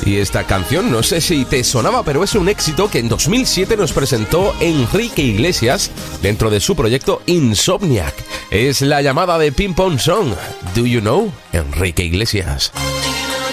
Y esta canción, no sé si te sonaba, pero es un éxito que en 2007 nos presentó Enrique Iglesias dentro de su proyecto Insomniac. Es la llamada de Ping Pong Song. Do you know? Enrique Iglesias.